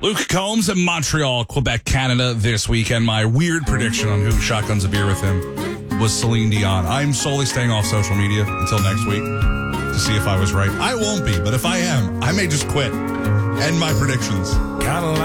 Luke Combs in Montreal, Quebec, Canada this weekend. My weird prediction on who shotguns a beer with him was Celine Dion. I'm solely staying off social media until next week to see if I was right. I won't be, but if I am, I may just quit. End my predictions.